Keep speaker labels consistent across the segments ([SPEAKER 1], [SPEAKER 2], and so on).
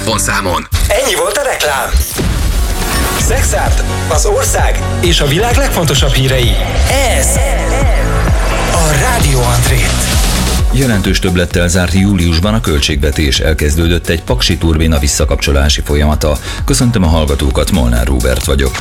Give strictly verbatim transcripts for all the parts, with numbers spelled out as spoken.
[SPEAKER 1] telefonszámon.
[SPEAKER 2] Ennyi volt a reklám. Szexárd, az ország és a világ legfontosabb hírei. Ez a Rádió Andrét.
[SPEAKER 3] Jelentős többlettel zárt júliusban a költségvetés, elkezdődött egy paksi turbina visszakapcsolási folyamata. Köszöntöm a hallgatókat, Molnár Róbert vagyok.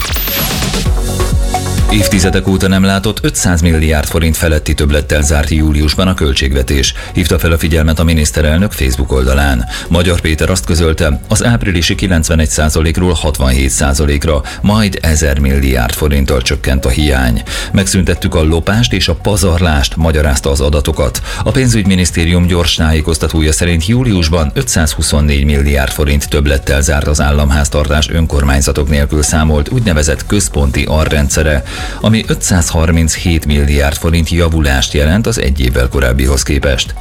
[SPEAKER 3] Évtizedek óta nem látott ötszáz milliárd forint feletti többlettel zárt júliusban a költségvetés, hívta fel a figyelmet a miniszterelnök Facebook oldalán. Magyar Péter azt közölte, az áprilisi kilencvenegy százalékról hatvanhét százalékra, majd ezer milliárd forinttal csökkent a hiány. Megszüntettük a lopást és a pazarlást, magyarázta az adatokat. A pénzügyminisztérium gyors tájékoztatója szerint júliusban ötszázhuszonnégy milliárd forint többlettel zárt az államháztartás önkormányzatok nélkül számolt úgynevezett központi arrendszere, ami ötszázharminchét milliárd forint javulást jelent az egy évvel korábbihoz képest.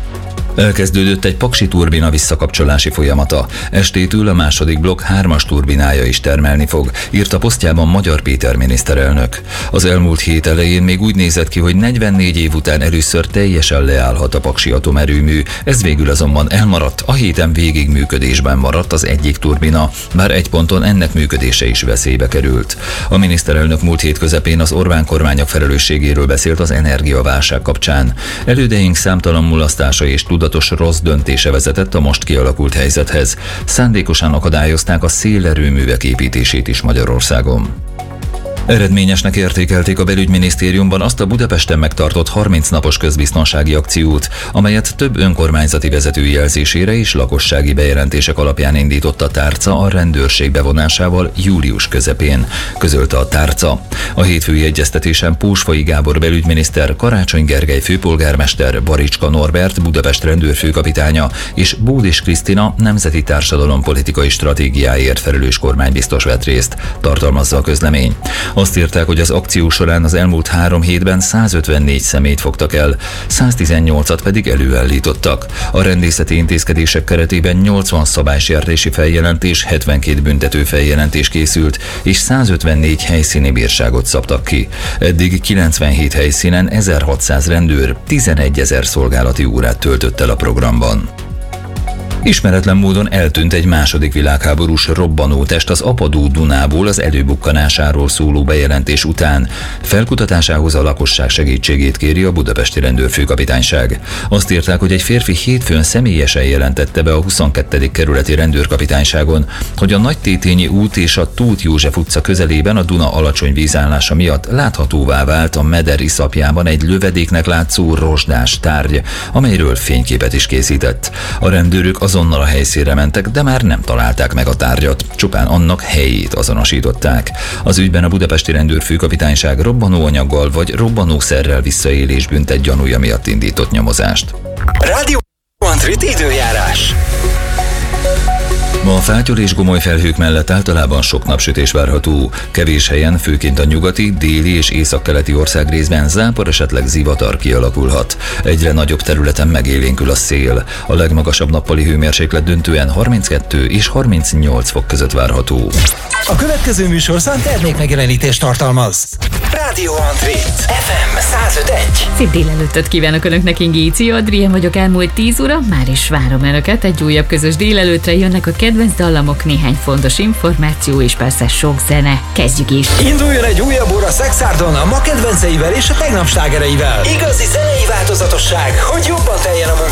[SPEAKER 3] Elkezdődött egy paksi turbina visszakapcsolási folyamata. Estétől a második blokk hármas turbinája is termelni fog, írta posztjában Magyar Péter miniszterelnök. Az elmúlt hét elején még úgy nézett ki, hogy negyvennégy év után először teljesen leállhat a paksi atomerőmű, ez végül azonban elmaradt, a héten végig működésben maradt az egyik turbina, bár egy ponton ennek működése is veszélybe került. A miniszterelnök múlt hét közepén az Orbán kormányok felelősségéről beszélt az energiaválság kapcsán. Elődeink számtalan mulasztása és tudatos rossz döntése vezetett a most kialakult helyzethez. Szándékosan akadályozták a szélerőművek építését is Magyarországon. Eredményesnek értékelték a belügyminisztériumban azt a Budapesten megtartott harminc napos közbiztonsági akciót, amelyet több önkormányzati vezető jelzésére és lakossági bejelentések alapján indított a tárca a rendőrség bevonásával július közepén, közölte a tárca. A hétfői egyeztetésen Pósfai Gábor belügyminiszter, Karácsony Gergely főpolgármester, Baricska Norbert Budapest rendőrfőkapitánya és Bódis Krisztina nemzeti társadalompolitikai stratégiáért felelős kormánybiztos vett részt, tartalmazza a közlemény. Azt írták, hogy az akció során az elmúlt három hétben százötvennégy személyt fogtak el, száztizennyolcat pedig előállítottak. A rendészeti intézkedések keretében nyolcvan szabálysértési feljelentés, hetvenkét büntető feljelentés készült, és százötvennégy helyszíni bírságot szabtak ki. Eddig kilencvenhét helyszínen ezerhatszáz rendőr tizenegyezer szolgálati órát töltött el a programban. Ismeretlen módon eltűnt egy második világháborús robbanótest az Apadó Dunából az előbukkanásáról szóló bejelentés után. Felkutatásához a lakosság segítségét kéri a budapesti rendőrfőkapitányság. Azt írták, hogy egy férfi hétfőn személyesen jelentette be a huszonkettő kerületi rendőrkapitányságon, hogy a Nagytétényi út és a Tóth József utca közelében a Duna alacsony vízállása miatt láthatóvá vált a meder iszapjában egy lövedéknek látszó rozsdás tárgy, amelyről fényképet is készített. A rendőrök azonnal a helyszínre mentek, de már nem találták meg a tárgyat, csupán annak helyét azonosították. Az ügyben a budapesti rendőrfőkapitányság robbanóanyaggal vagy robbanószerrel visszaélés büntet gyanúja miatt indított nyomozást.
[SPEAKER 2] Rádió Andrét időjárás.
[SPEAKER 3] Ma a fátyol és gomoly felhők mellett általában sok napsütés várható. Kevés helyen, főként a nyugati, déli és északkeleti országrészben zápor, esetleg zivatar kialakulhat. Egyre nagyobb területen megélénkül a szél. A legmagasabb nappali hőmérséklet döntően harminckettő és harmincnyolc fok között várható.
[SPEAKER 2] A következő műsorszám termékmegjelenítést tartalmaz. Rádió Andrét, ef em százöt egy.
[SPEAKER 4] Szép délelőttöt kívánok Önöknek, Ingéci Adrien vagyok, elmúlt tíz óra, már is várom Önöket, egy újabb közös délelőttre jönnek a kedvenc dallamok, néhány fontos információ és persze sok zene. Kezdjük is!
[SPEAKER 2] Induljon egy újabb óra Szexárdon a ma kedvenceivel és a tegnap slágereivel. Igazi zenei változatosság, hogy jobban teljen a munka.